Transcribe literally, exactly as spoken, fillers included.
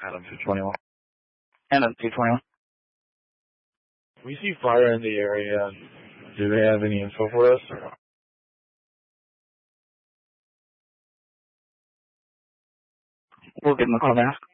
Adam two twenty-one. Adam two twenty-one. We see fire in the area. Do they have any info for us? Or? We'll give them a call back.